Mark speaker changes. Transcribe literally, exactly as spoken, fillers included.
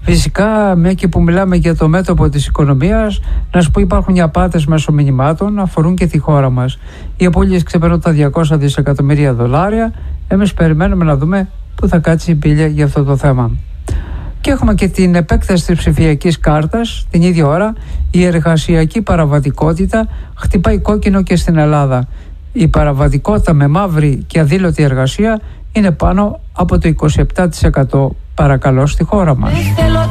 Speaker 1: Φυσικά, μια και που μιλάμε για το μέτωπο της οικονομίας, να σου πω υπάρχουν οι απάτες μέσω μηνυμάτων, αφορούν και τη χώρα μας. Οι απώλειες ξεπερνούν τα διακόσια δισεκατομμύρια δολάρια. Εμείς περιμένουμε να δούμε πού θα κάτσει η πύλια για αυτό το θέμα. Και έχουμε και την επέκταση της ψηφιακής κάρτας. Την ίδια ώρα η εργασιακή παραβατικότητα χτυπάει κόκκινο και στην Ελλάδα. Η παραβατικότητα με μαύρη και αδήλωτη εργασία είναι πάνω από το είκοσι επτά τοις εκατό παρακαλώ στη χώρα μας.